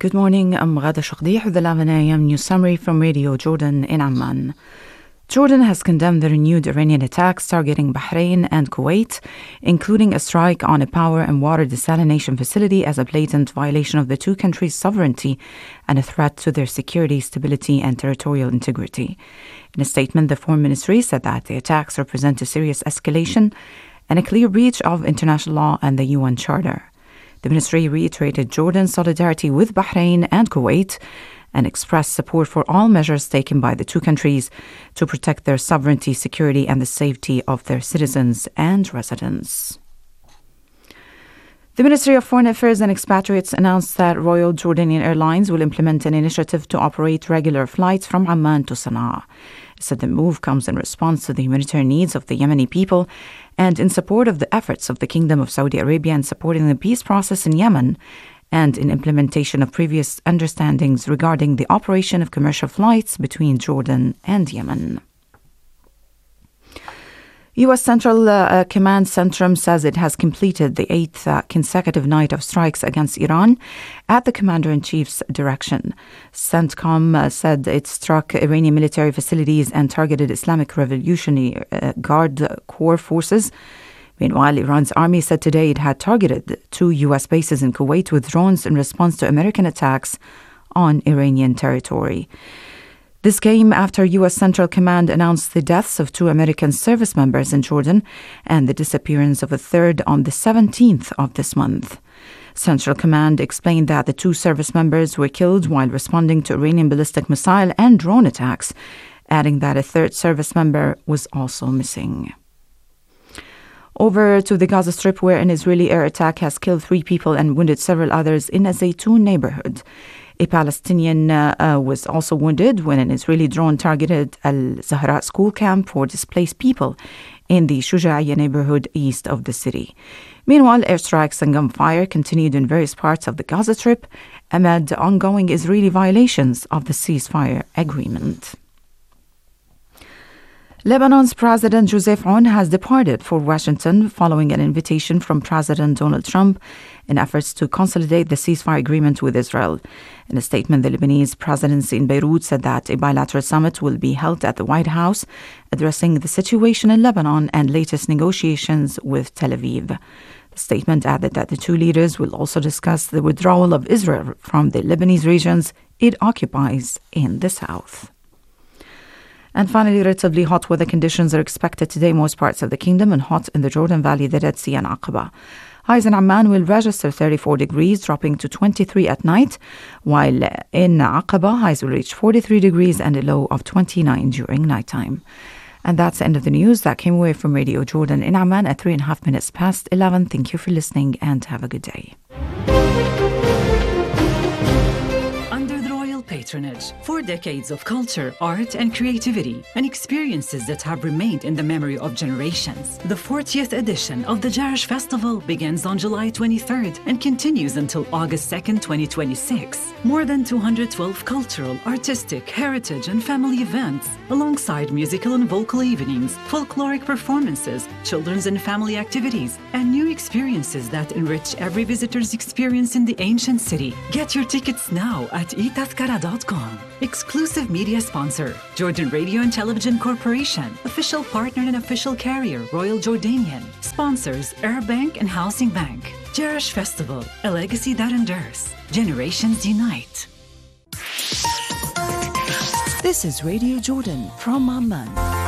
Good morning, I'm Ghada Shaqdih with the 11 a.m. news summary from Radio Jordan in Amman. Jordan has condemned the renewed Iranian attacks targeting Bahrain and Kuwait, including a strike on a power and water desalination facility as a blatant violation of the two countries' sovereignty and a threat to their security, stability, and territorial integrity. In a statement, the Foreign Ministry said that the attacks represent a serious escalation and a clear breach of international law and the UN Charter. The ministry reiterated Jordan's solidarity with Bahrain and Kuwait and expressed support for all measures taken by the two countries to protect their sovereignty, security, and the safety of their citizens and residents. The Ministry of Foreign Affairs and Expatriates announced that Royal Jordanian Airlines will implement an initiative to operate regular flights from Amman to Sana'a. It said the move comes in response to the humanitarian needs of the Yemeni people and in support of the efforts of the Kingdom of Saudi Arabia in supporting the peace process in Yemen and in implementation of previous understandings regarding the operation of commercial flights between Jordan and Yemen. U.S. Central Command Centrum says it has completed the 8th consecutive night of strikes against Iran at the Commander-in-Chief's direction. CENTCOM said it struck Iranian military facilities and targeted Islamic Revolutionary Guard Corps forces. Meanwhile, Iran's army said today it had targeted 2 U.S. bases in Kuwait with drones in response to American attacks on Iranian territory. This came after U.S. Central Command announced the deaths of 2 American service members in Jordan and the disappearance of a third on the 17th of this month. Central Command explained that the 2 service members were killed while responding to Iranian ballistic missile and drone attacks, adding that a third service member was also missing. Over to the Gaza Strip, where an Israeli air attack has killed 3 people and wounded several others in a Zaytun neighborhood. A Palestinian was also wounded when an Israeli drone targeted Al-Zahra school camp for displaced people in the Shuja'iyya neighborhood east of the city. Meanwhile, airstrikes and gunfire continued in various parts of the Gaza Strip amid ongoing Israeli violations of the ceasefire agreement. Lebanon's President Joseph Aoun has departed for Washington following an invitation from President Donald Trump in efforts to consolidate the ceasefire agreement with Israel. In a statement, the Lebanese presidency in Beirut said that a bilateral summit will be held at the White House, addressing the situation in Lebanon and latest negotiations with Tel Aviv. The statement added that the 2 leaders will also discuss the withdrawal of Israel from the Lebanese regions it occupies in the south. And finally, relatively hot weather conditions are expected today in most parts of the kingdom and hot in the Jordan Valley, the Red Sea and Aqaba. Highs in Amman will register 34 degrees, dropping to 23 at night, while in Aqaba, highs will reach 43 degrees and a low of 29 during nighttime. And that's the end of the news that came away from Radio Jordan in Amman at 3.5 minutes past 11. Thank you for listening and have a good day. Patronage, 4 decades of culture, art, and creativity, and experiences that have remained in the memory of generations. The 40th edition of the Jarash Festival begins on July 23rd and continues until August 2nd, 2026. More than 212 cultural, artistic, heritage, and family events, alongside musical and vocal evenings, folkloric performances, children's and family activities, and new experiences that enrich every visitor's experience in the ancient city. Get your tickets now at etazkara.com. Exclusive media sponsor, Jordan Radio and Television Corporation. Official partner and official carrier, Royal Jordanian. Sponsors, Arab Bank and Housing Bank. Jarash Festival, a legacy that endures. Generations unite. This is Radio Jordan from Amman.